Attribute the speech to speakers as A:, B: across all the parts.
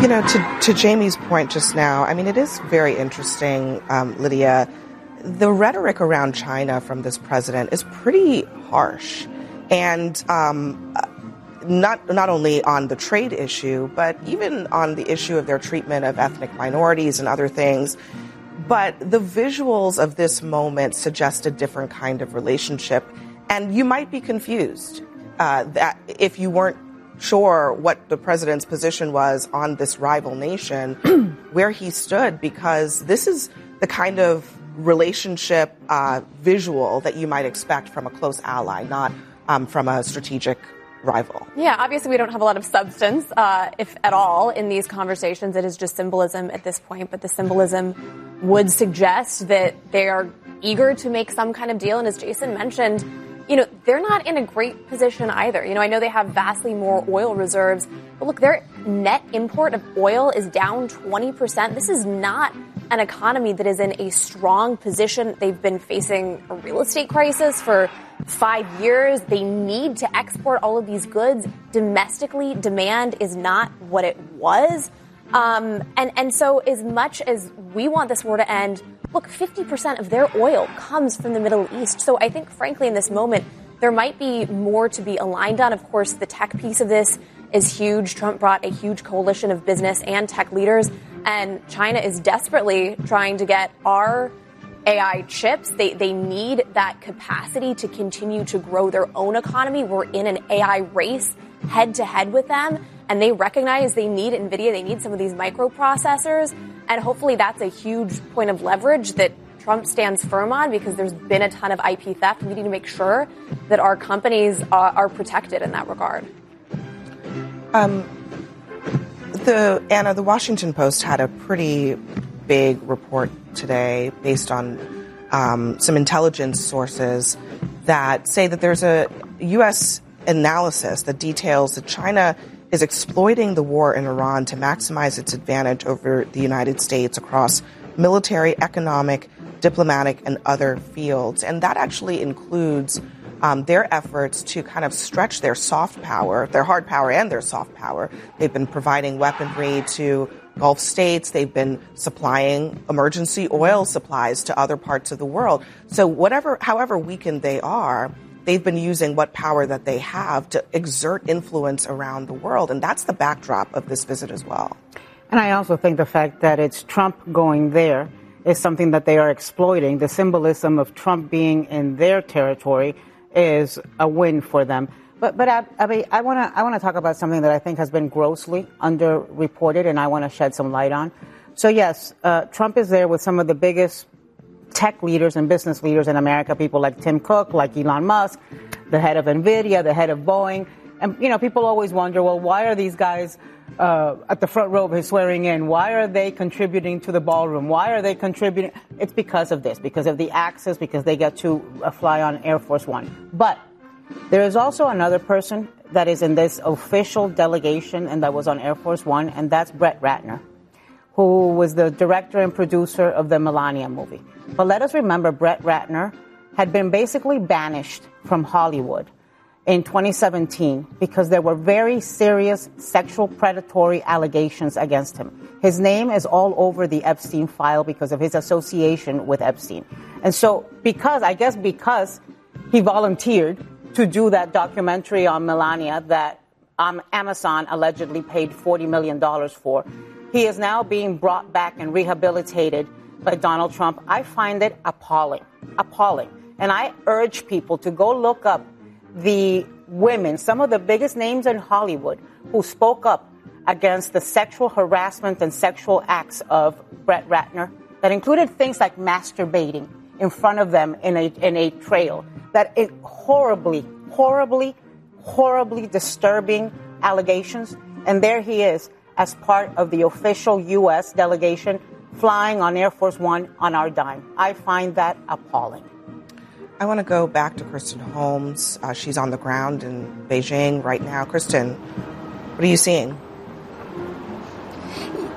A: To Jamie's point just now, I mean, it is very interesting, Lydia. The rhetoric around China from this president is pretty harsh. And not only on the trade issue, but even on the issue of their treatment of ethnic minorities and other things. But the visuals of this moment suggest a different kind of relationship. And you might be confused that if you weren't sure what the president's position was on this rival nation, where he stood, because this is the kind of relationship visual that you might expect from a close ally, not from a strategic rival.
B: Yeah, obviously we don't have a lot of substance, if at all, in these conversations. It is just symbolism at this point, but the symbolism would suggest that they are eager to make some kind of deal. And as Jason mentioned, they're not in a great position either. I know they have vastly more oil reserves, but look, their net import of oil is down 20%. This is not an economy that is in a strong position. They've been facing a real estate crisis for 5 years. They need to export all of these goods. Domestically, demand is not what it was. And so as much as we want this war to end, look, 50% of their oil comes from the Middle East. So I think, frankly, in this moment, there might be more to be aligned on. Of course, the tech piece of this is huge. Trump brought a huge coalition of business and tech leaders, and China is desperately trying to get our AI chips. They need that capacity to continue to grow their own economy. We're in an AI race head to head with them, and they recognize they need NVIDIA. They need some of these microprocessors, and hopefully that's a huge point of leverage that Trump stands firm on, because there's been a ton of IP theft. We need to make sure that our companies are protected in that regard.
A: The Washington Post had a pretty big report today based on some intelligence sources that say that there's a U.S. analysis that details that China is exploiting the war in Iran to maximize its advantage over the United States across military, economic, diplomatic, and other fields. And that actually includes their efforts to kind of stretch their soft power, their hard power and their soft power. They've been providing weaponry to Gulf states. They've been supplying emergency oil supplies to other parts of the world. So however weakened they are, they've been using what power that they have to exert influence around the world. And that's the backdrop of this visit as well.
C: And I also think the fact that it's Trump going there is something that they are exploiting. The symbolism of Trump being in their territory is a win for them. But I want to talk about something that I think has been grossly underreported, and I want to shed some light on. So yes, Trump is there with some of the biggest tech leaders and business leaders in America, people like Tim Cook, like Elon Musk, the head of NVIDIA, the head of Boeing. And, people always wonder, well, why are these guys at the front row of his swearing in? Why are they contributing to the ballroom? Why are they contributing? It's because of this, because of the access, because they get to fly on Air Force One. But there is also another person that is in this official delegation and that was on Air Force One, and that's Brett Ratner, who was the director and producer of the Melania movie. But let us remember, Brett Ratner had been basically banished from Hollywood in 2017 because there were very serious sexual predatory allegations against him. His name is all over the Epstein file because of his association with Epstein. And so because he volunteered to do that documentary on Melania that Amazon allegedly paid $40 million for, he is now being brought back and rehabilitated by Donald Trump. I find it appalling. And I urge people to go look up the women, some of the biggest names in Hollywood, who spoke up against the sexual harassment and sexual acts of Brett Ratner that included things like masturbating in front of them in a trail. That is horribly disturbing allegations. And there he is as part of the official U.S. delegation flying on Air Force One on our dime. I find that appalling.
A: I want to go back to Kristen Holmes. She's on the ground in Beijing right now. Kristen, what are you seeing?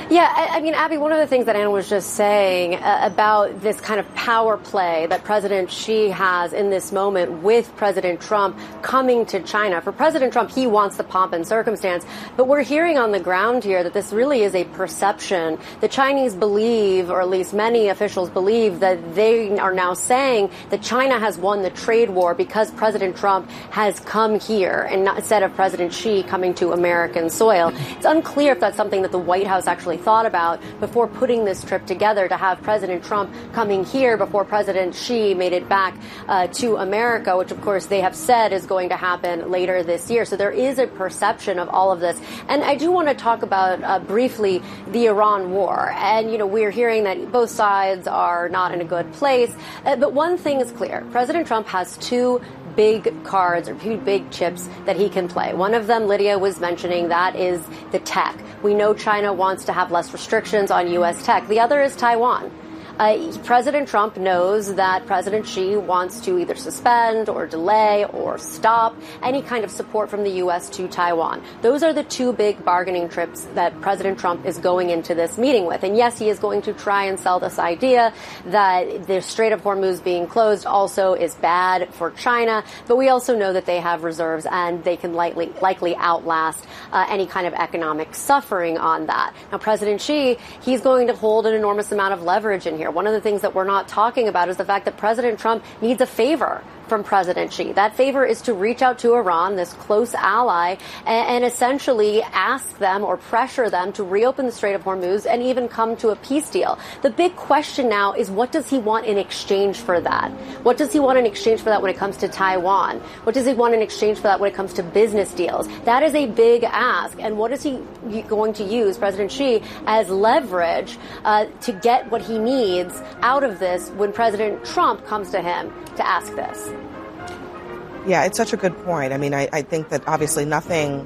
D: Yeah, I mean, Abby, one of the things that Anna was just saying about this kind of power play that President Xi has in this moment with President Trump coming to China. For President Trump, he wants the pomp and circumstance, but we're hearing on the ground here that this really is a perception. The Chinese believe, or at least many officials believe, that they are now saying that China has won the trade war because President Trump has come here and not, instead of President Xi coming to American soil. It's unclear if that's something that the White House actually thought about before putting this trip together, to have President Trump coming here before President Xi made it back to America, which of course they have said is going to happen later this year. So there is a perception of all of this. And I do want to talk about briefly the Iran war. And, you know, we're hearing that both sides are not in a good place. But one thing is clear. President Trump has two big cards or two big chips that he can play. One of them, Lydia was mentioning, that is the tech. We know China wants to have less restrictions on U.S. tech. The other is Taiwan. President Trump knows that President Xi wants to either suspend or delay or stop any kind of support from the U.S. to Taiwan. Those are the two big bargaining trips that President Trump is going into this meeting with. And yes, he is going to try and sell this idea that the Strait of Hormuz being closed also is bad for China. But we also know that they have reserves and they can likely outlast any kind of economic suffering on that. Now, President Xi, he's going to hold an enormous amount of leverage in here. One of the things that we're not talking about is the fact that President Trump needs a favor from President Xi. That favor is to reach out to Iran, this close ally, and essentially ask them or pressure them to reopen the Strait of Hormuz and even come to a peace deal. The big question now is, what does he want in exchange for that? What does he want in exchange for that when it comes to Taiwan? What does he want in exchange for that when it comes to business deals? That is a big ask. And what is he going to use, President Xi, as leverage to get what he needs out of this when President Trump comes to him to ask this?
A: Yeah, it's such a good point. I mean, I think that obviously nothing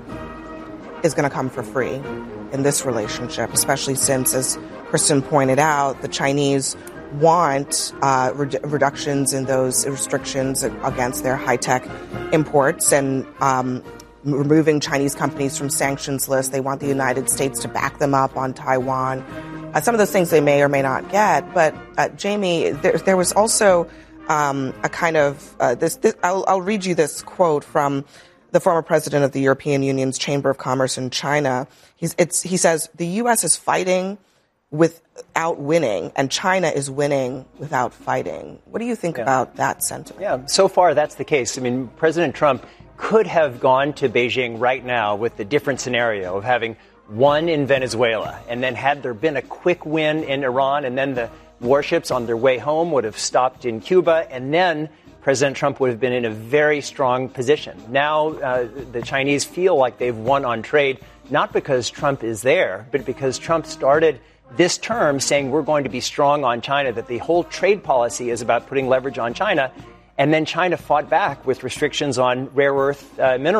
A: is going to come for free in this relationship, especially since, as Kristen pointed out, the Chinese want reductions in those restrictions against their high-tech imports and removing Chinese companies from sanctions lists. They want the United States to back them up on Taiwan. Some of those things they may or may not get. But, Jamie, there was also a kind of I'll read you this quote from the former president of the European Union's Chamber of Commerce in China. He says, the U.S. is fighting without winning, and China is winning without fighting. What do you think about that sentiment?
E: Yeah, so far that's the case. I mean, President Trump could have gone to Beijing right now with the different scenario of having won in Venezuela, and then had there been a quick win in Iran, and then the warships on their way home would have stopped in Cuba, and then President Trump would have been in a very strong position. Now the Chinese feel like they've won on trade, not because Trump is there, but because Trump started this term saying we're going to be strong on China, that the whole trade policy is about putting leverage on China. And then China fought back with restrictions on rare earth minerals.